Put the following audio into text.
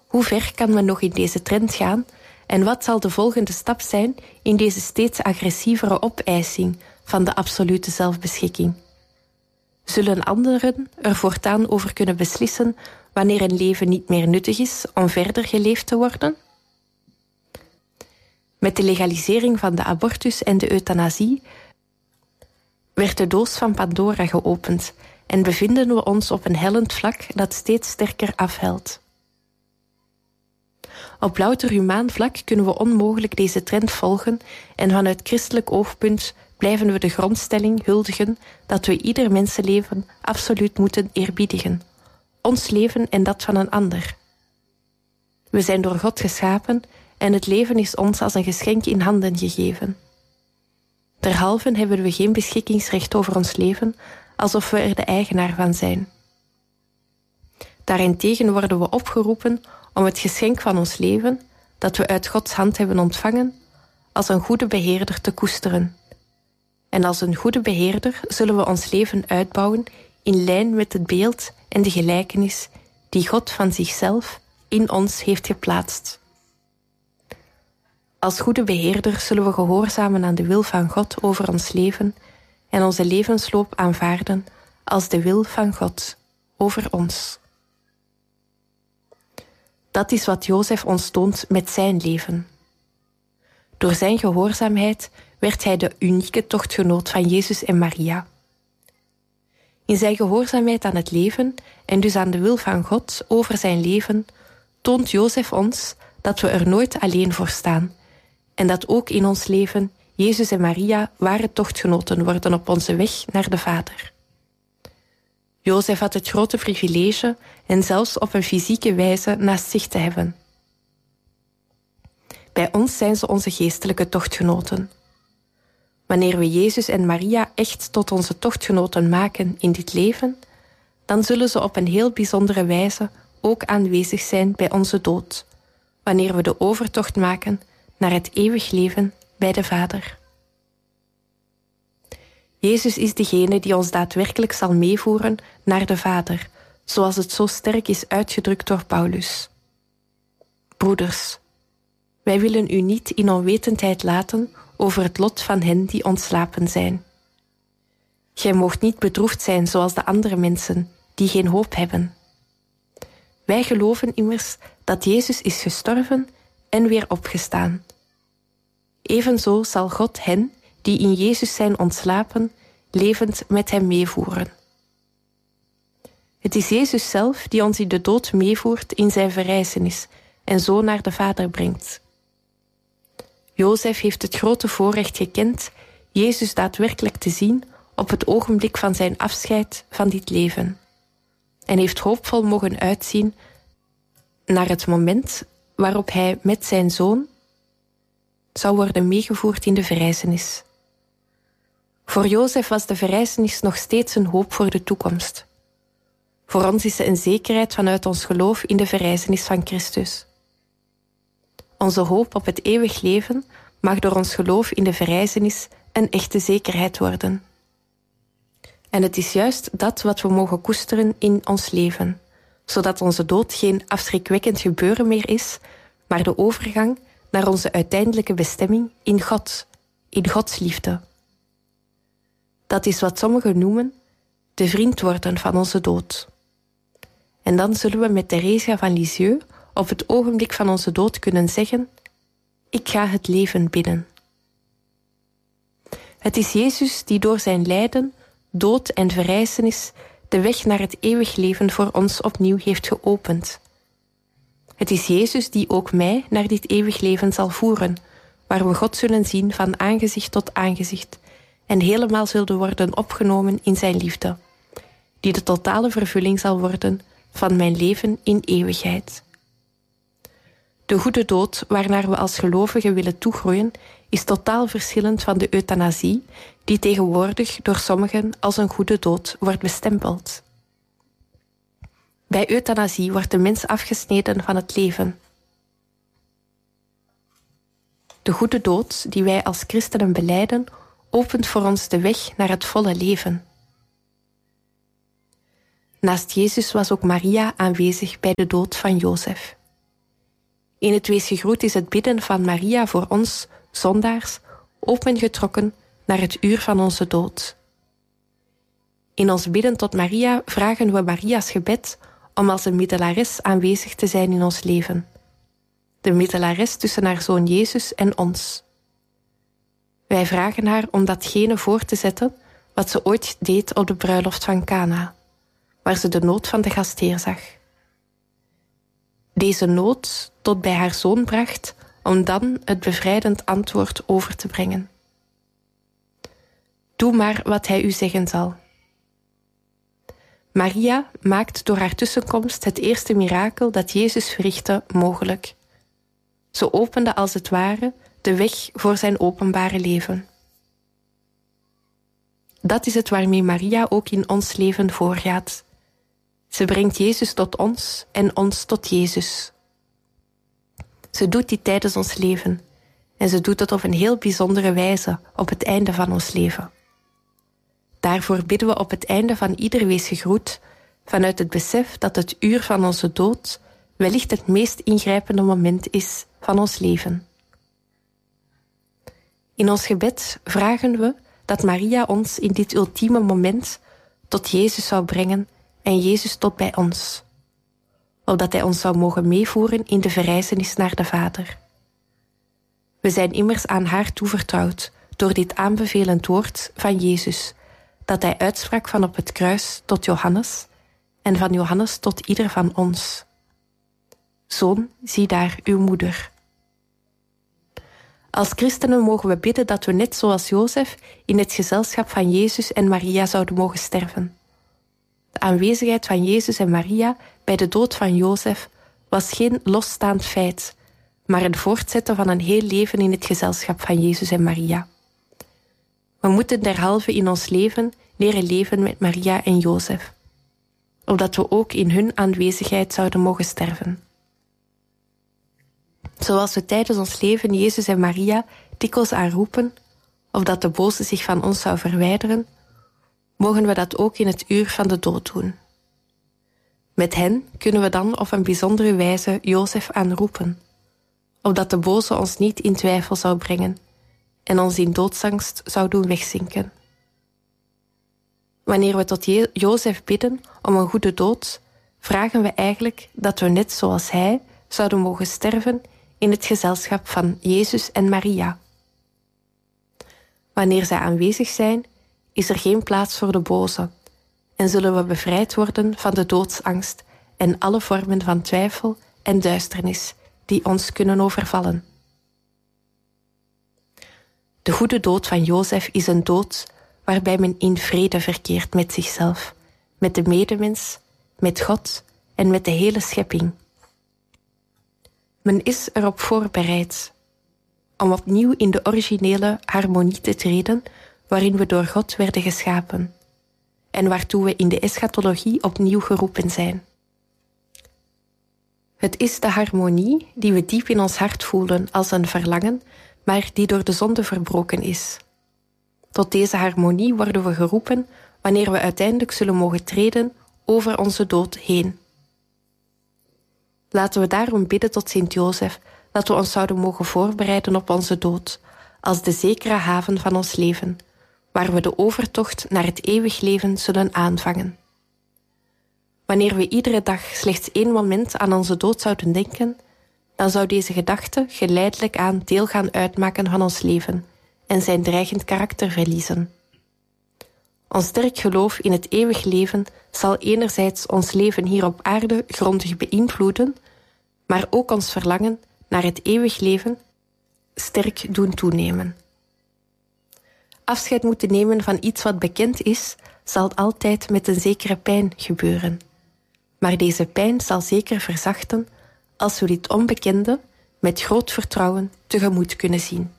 Hoe ver kan men nog in deze trend gaan en wat zal de volgende stap zijn in deze steeds agressievere opeising van de absolute zelfbeschikking? Zullen anderen er voortaan over kunnen beslissen wanneer een leven niet meer nuttig is om verder geleefd te worden? Met de legalisering van de abortus en de euthanasie werd de doos van Pandora geopend en bevinden we ons op een hellend vlak dat steeds sterker afhelt. Op louter humaan vlak kunnen we onmogelijk deze trend volgen en vanuit christelijk oogpunt blijven we de grondstelling huldigen dat we ieder mensenleven absoluut moeten eerbiedigen. Ons leven en dat van een ander. We zijn door God geschapen en het leven is ons als een geschenk in handen gegeven. Derhalve hebben we geen beschikkingsrecht over ons leven, alsof we er de eigenaar van zijn. Daarentegen worden we opgeroepen om het geschenk van ons leven, dat we uit Gods hand hebben ontvangen, als een goede beheerder te koesteren. En als een goede beheerder zullen we ons leven uitbouwen in lijn met het beeld en de gelijkenis die God van zichzelf in ons heeft geplaatst. Als goede beheerder zullen we gehoorzamen aan de wil van God over ons leven en onze levensloop aanvaarden als de wil van God over ons. Dat is wat Jozef ons toont met zijn leven. Door zijn gehoorzaamheid werd hij de unieke tochtgenoot van Jezus en Maria. In zijn gehoorzaamheid aan het leven en dus aan de wil van God over zijn leven toont Jozef ons dat we er nooit alleen voor staan en dat ook in ons leven Jezus en Maria ware tochtgenoten worden op onze weg naar de Vader. Jozef had het grote privilege en zelfs op een fysieke wijze naast zich te hebben. Bij ons zijn ze onze geestelijke tochtgenoten. Wanneer we Jezus en Maria echt tot onze tochtgenoten maken in dit leven, dan zullen ze op een heel bijzondere wijze ook aanwezig zijn bij onze dood, wanneer we de overtocht maken naar het eeuwig leven bij de Vader. Jezus is degene die ons daadwerkelijk zal meevoeren naar de Vader, zoals het zo sterk is uitgedrukt door Paulus. Broeders, wij willen u niet in onwetendheid laten over het lot van hen die ontslapen zijn. Gij moogt niet bedroefd zijn zoals de andere mensen die geen hoop hebben. Wij geloven immers dat Jezus is gestorven en weer opgestaan. Evenzo zal God hen die in Jezus zijn ontslapen, levend met hem meevoeren. Het is Jezus zelf die ons in de dood meevoert in zijn verrijzenis en zo naar de Vader brengt. Jozef heeft het grote voorrecht gekend Jezus daadwerkelijk te zien op het ogenblik van zijn afscheid van dit leven en heeft hoopvol mogen uitzien naar het moment waarop hij met zijn zoon zou worden meegevoerd in de verrijzenis. Voor Jozef was de verrijzenis nog steeds een hoop voor de toekomst. Voor ons is ze een zekerheid vanuit ons geloof in de verrijzenis van Christus. Onze hoop op het eeuwig leven mag door ons geloof in de verrijzenis een echte zekerheid worden. En het is juist dat wat we mogen koesteren in ons leven, zodat onze dood geen afschrikwekkend gebeuren meer is, maar de overgang naar onze uiteindelijke bestemming in God, in Gods liefde. Dat is wat sommigen noemen de vriend worden van onze dood. En dan zullen we met Theresia van Lisieux op het ogenblik van onze dood kunnen zeggen: ik ga het leven binnen. Het is Jezus die door zijn lijden, dood en verrijzenis de weg naar het eeuwig leven voor ons opnieuw heeft geopend. Het is Jezus die ook mij naar dit eeuwig leven zal voeren, waar we God zullen zien van aangezicht tot aangezicht en helemaal zullen worden opgenomen in zijn liefde, die de totale vervulling zal worden van mijn leven in eeuwigheid. De goede dood waarnaar we als gelovigen willen toegroeien is totaal verschillend van de euthanasie die tegenwoordig door sommigen als een goede dood wordt bestempeld. Bij euthanasie wordt de mens afgesneden van het leven. De goede dood die wij als christenen belijden opent voor ons de weg naar het volle leven. Naast Jezus was ook Maria aanwezig bij de dood van Jozef. In het Weesgegroet is het bidden van Maria voor ons, zondaars, opengetrokken naar het uur van onze dood. In ons bidden tot Maria vragen we Maria's gebed om als een middelares aanwezig te zijn in ons leven. De middelares tussen haar zoon Jezus en ons. Wij vragen haar om datgene voor te zetten wat ze ooit deed op de bruiloft van Cana, waar ze de nood van de gastheer zag. Deze nood tot bij haar zoon bracht om dan het bevrijdend antwoord over te brengen. Doe maar wat hij u zeggen zal. Maria maakt door haar tussenkomst het eerste mirakel dat Jezus verrichtte mogelijk. Ze opende als het ware de weg voor zijn openbare leven. Dat is het waarmee Maria ook in ons leven voorgaat. Ze brengt Jezus tot ons en ons tot Jezus. Ze doet dit tijdens ons leven en ze doet het op een heel bijzondere wijze op het einde van ons leven. Daarvoor bidden we op het einde van ieder weesgegroet vanuit het besef dat het uur van onze dood wellicht het meest ingrijpende moment is van ons leven. In ons gebed vragen we dat Maria ons in dit ultieme moment tot Jezus zou brengen en Jezus tot bij ons, opdat hij ons zou mogen meevoeren in de verrijzenis naar de Vader. We zijn immers aan haar toevertrouwd door dit aanbevelend woord van Jezus, dat hij uitsprak van op het kruis tot Johannes en van Johannes tot ieder van ons. Zoon, zie daar uw moeder. Als christenen mogen we bidden dat we net zoals Jozef in het gezelschap van Jezus en Maria zouden mogen sterven. De aanwezigheid van Jezus en Maria bij de dood van Jozef was geen losstaand feit, maar een voortzetten van een heel leven in het gezelschap van Jezus en Maria. We moeten derhalve in ons leven leren leven met Maria en Jozef, opdat we ook in hun aanwezigheid zouden mogen sterven. Zoals we tijdens ons leven Jezus en Maria dikwijls aanroepen, opdat de boze zich van ons zou verwijderen, mogen we dat ook in het uur van de dood doen. Met hen kunnen we dan op een bijzondere wijze Jozef aanroepen, opdat de boze ons niet in twijfel zou brengen en ons in doodsangst zou doen wegzinken. Wanneer we tot Jozef bidden om een goede dood, vragen we eigenlijk dat we net zoals hij zouden mogen sterven in het gezelschap van Jezus en Maria. Wanneer zij aanwezig zijn, is er geen plaats voor de boze en zullen we bevrijd worden van de doodsangst en alle vormen van twijfel en duisternis die ons kunnen overvallen. De goede dood van Jozef is een dood waarbij men in vrede verkeert met zichzelf, met de medemens, met God en met de hele schepping. Men is erop voorbereid om opnieuw in de originele harmonie te treden waarin we door God werden geschapen en waartoe we in de eschatologie opnieuw geroepen zijn. Het is de harmonie die we diep in ons hart voelen als een verlangen, maar die door de zonde verbroken is. Tot deze harmonie worden we geroepen wanneer we uiteindelijk zullen mogen treden over onze dood heen. Laten we daarom bidden tot Sint Jozef dat we ons zouden mogen voorbereiden op onze dood, als de zekere haven van ons leven, waar we de overtocht naar het eeuwig leven zullen aanvangen. Wanneer we iedere dag slechts 1 moment aan onze dood zouden denken, dan zou deze gedachte geleidelijk aan deel gaan uitmaken van ons leven en zijn dreigend karakter verliezen. Ons sterk geloof in het eeuwig leven zal enerzijds ons leven hier op aarde grondig beïnvloeden, maar ook ons verlangen naar het eeuwig leven sterk doen toenemen. Afscheid moeten nemen van iets wat bekend is, zal altijd met een zekere pijn gebeuren. Maar deze pijn zal zeker verzachten als we dit onbekende met groot vertrouwen tegemoet kunnen zien.